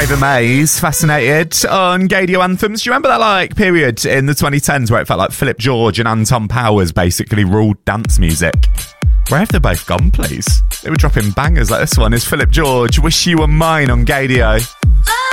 David Mays, Fascinated on Gaydio Anthems. Do you remember that period in the 2010s where it felt like Philip George and Anton Powers basically ruled dance music? Where have they both gone, please? They were dropping bangers like this one. Is Philip George, Wish You Were Mine on Gaydio.